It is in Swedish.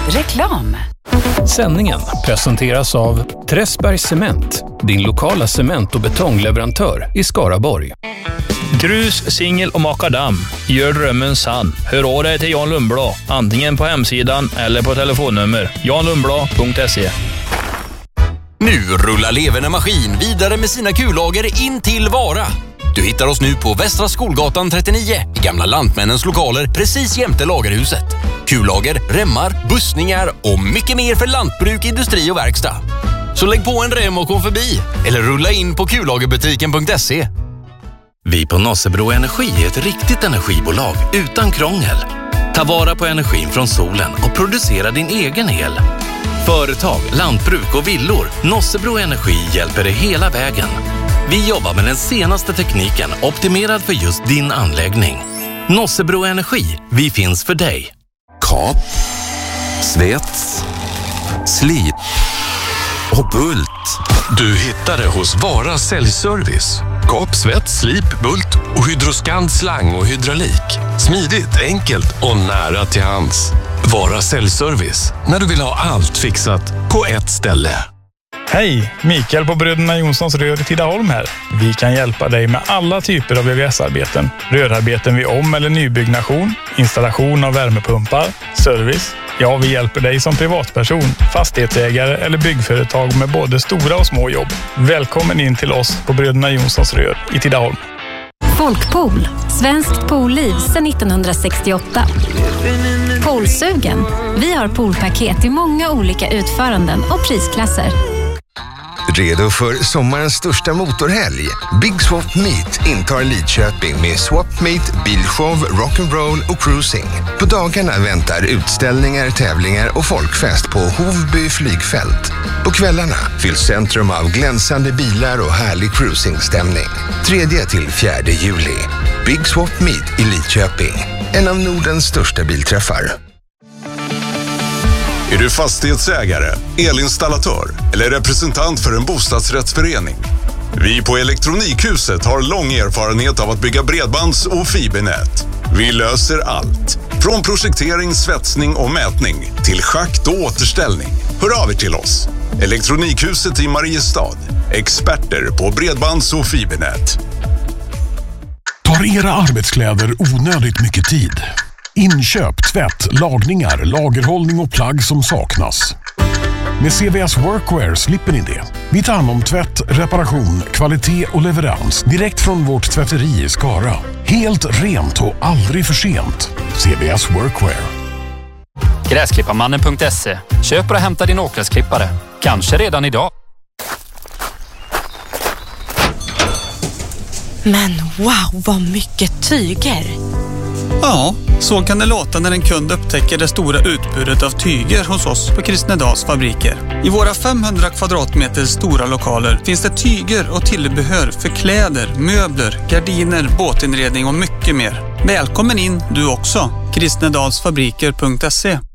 Reklam. Sändningen presenteras av Träsbergs Cement, din lokala cement- och betongleverantör i Skaraborg. Grus, singel och makadam. Gör drömmen sann. Hör av dig till Jan Lundblad, antingen på hemsidan eller på telefonnummer janlundblad.se. Nu rullar Leverne Maskin vidare med sina kullager in till Vara. Du hittar oss nu på Västra Skolgatan 39 i gamla Lantmännens lokaler precis jämte lagerhuset. Kullager, remmar, bussningar och mycket mer för lantbruk, industri och verkstad. Så lägg på en rem och kom förbi eller rulla in på kullagerbutiken.se. Vi på Nossebro Energi är ett riktigt energibolag utan krångel. Ta vara på energin från solen och producera din egen el. Företag, lantbruk och villor. Nossebro Energi hjälper dig hela vägen. Vi jobbar med den senaste tekniken optimerad för just din anläggning. Nossebro Energi, vi finns för dig. Kap, svets, slit och bult. Du hittar det hos Vara Säljservice. Kap, svets, slip, bult och Hydroscand slang och hydraulik. Smidigt, enkelt och nära till hands. Vara Säljservice, när du vill ha allt fixat på ett ställe. Hej, Mikael på Bröderna Jonssons Rör i Tidaholm här. Vi kan hjälpa dig med alla typer av VVS-arbeten. Rörarbeten vid om- eller nybyggnation, installation av värmepumpar, service. Ja, vi hjälper dig som privatperson, fastighetsägare eller byggföretag med både stora och små jobb. Välkommen in till oss på Bröderna Jonssons Rör i Tidaholm. Folkpool, svenskt poolliv sedan 1968. Poolsugen. Vi har poolpaket i många olika utföranden och prisklasser. Redo för sommarens största motorhelg? Big Swap Meet intar Lidköping med Swap Meet, bilshow, rock'n'roll och cruising. På dagarna väntar utställningar, tävlingar och folkfest på Hovby flygfält. På kvällarna fylls centrum av glänsande bilar och härlig cruisingstämning. 3-4 juli. Big Swap Meet i Lidköping. En av Nordens största bilträffar. Är du fastighetsägare, elinstallatör eller representant för en bostadsrättsförening? Vi på Elektronikhuset har lång erfarenhet av att bygga bredbands- och fibernät. Vi löser allt. Från projektering, svetsning och mätning till schakt och återställning. Hör av er till oss. Elektronikhuset i Mariestad. Experter på bredbands- och fibernät. Tar era arbetskläder onödigt mycket tid? Inköp, tvätt, lagningar, lagerhållning och plagg som saknas. Med CVS Workwear slipper ni det. Vi tar hand om tvätt, reparation, kvalitet och leverans direkt från vårt tvätteri i Skara. Helt rent och aldrig för sent. CVS Workwear. Gräsklipparmannen.se. Köp och hämta din åkgräsklippare. Kanske redan idag. Men wow, vad mycket tyger! Ja, så kan det låta när en kund upptäcker det stora utbudet av tyger hos oss på Kristnedals fabriker. I våra 500 kvadratmeter stora lokaler finns det tyger och tillbehör för kläder, möbler, gardiner, båtinredning och mycket mer. Välkommen in du också! Kristnedalsfabriker.se.